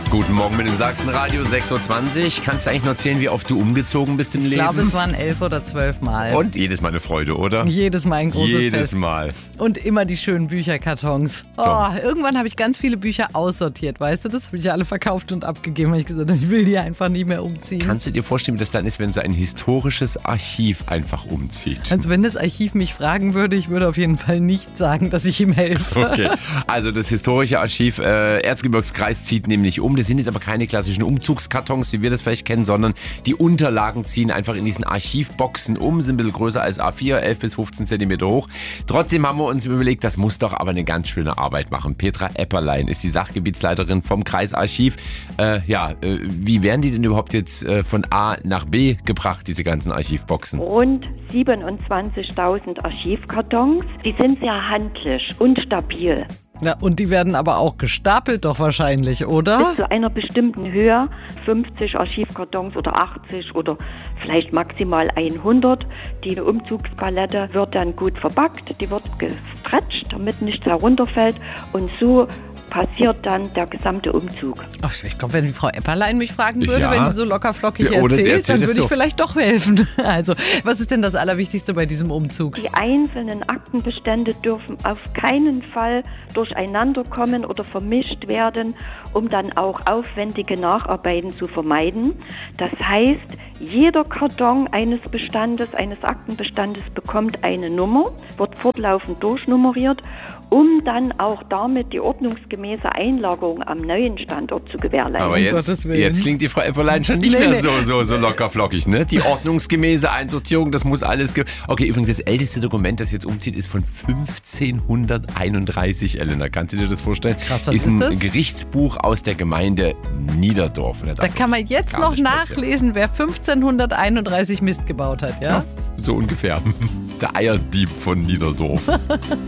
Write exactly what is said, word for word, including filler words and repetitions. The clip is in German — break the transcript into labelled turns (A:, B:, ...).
A: Guten Morgen mit dem Sachsenradio, sechs Uhr zwanzig. Kannst du eigentlich noch erzählen, wie oft du umgezogen bist im
B: Ich
A: Leben?
B: Ich glaube, es waren elf oder zwölf Mal.
A: Und jedes Mal eine Freude, oder?
B: Jedes Mal ein großes
A: Jedes
B: Fest.
A: Mal.
B: Und immer die schönen Bücherkartons. Oh,
A: So.
B: Irgendwann habe ich ganz viele Bücher aussortiert, weißt du? Das habe ich ja alle verkauft und abgegeben, weil ich gesagt habe, ich will die einfach nie mehr umziehen.
A: Kannst du dir vorstellen, wie das dann ist, wenn so ein historisches Archiv einfach umzieht?
B: Also wenn das Archiv mich fragen würde, ich würde auf jeden Fall nicht sagen, dass ich ihm helfe.
A: Okay, also das historische Archiv äh, Erzgebirgskreis zieht nämlich um. Das sind jetzt aber keine klassischen Umzugskartons, wie wir das vielleicht kennen, sondern die Unterlagen ziehen einfach in diesen Archivboxen um, sind ein bisschen größer als A vier, elf bis fünfzehn Zentimeter hoch. Trotzdem haben wir uns überlegt, das muss doch aber eine ganz schöne Arbeit machen. Petra Epperlein ist die Sachgebietsleiterin vom Kreisarchiv. Äh, ja, äh, wie werden die denn überhaupt jetzt äh, von A nach B gebracht, diese ganzen Archivboxen?
C: Rund siebenundzwanzigtausend Archivkartons. Die sind sehr handlich und stabil.
B: Ja, und die werden aber auch gestapelt doch wahrscheinlich, oder?
C: Bis zu einer bestimmten Höhe, fünfzig Archivkartons oder achtzig oder vielleicht maximal hundert. Die Umzugspalette wird dann gut verpackt, die wird gestretcht, damit nichts herunterfällt und so passiert dann der gesamte Umzug.
B: Ach, ich glaube, wenn die Frau Epperlein mich fragen würde,
A: Ja.
B: wenn sie so lockerflockig
A: Ja, oder die
B: erzählt,
A: erzählt
B: dann
A: es
B: würde ich
A: so.
B: vielleicht doch helfen. Also, was ist denn das Allerwichtigste bei diesem Umzug?
C: Die einzelnen Aktenbestände dürfen auf keinen Fall durcheinander kommen oder vermischt werden, um dann auch aufwendige Nacharbeiten zu vermeiden. Das heißt, jeder Karton eines Bestandes, eines Aktenbestandes bekommt eine Nummer, wird fortlaufend durchnummeriert, um dann auch damit die ordnungsgemäße Einlagerung am neuen Standort zu gewährleisten.
A: Aber
B: Um
A: jetzt,
B: Gottes Willen.
A: jetzt klingt die Frau Epperlein schon nicht
B: Nee,
A: mehr
B: nee.
A: so, so, so lockerflockig, ne? Die ordnungsgemäße Einsortierung, das muss alles... Ge okay, übrigens, das älteste Dokument, das jetzt umzieht, ist von fünfzehnhunderteinunddreißig, Elena. Kannst du dir das vorstellen?
B: Krass, was
A: ist
B: ist
A: ein
B: das?
A: Gerichtsbuch aus der Gemeinde Niederdorf. Und
B: Da kann man jetzt
A: gar
B: noch
A: nicht passieren.
B: nachlesen, wer fünfzehnhunderteinunddreißig Mist gebaut hat, ja?
A: So ungefähr. Der Eierdieb von Niederdorf.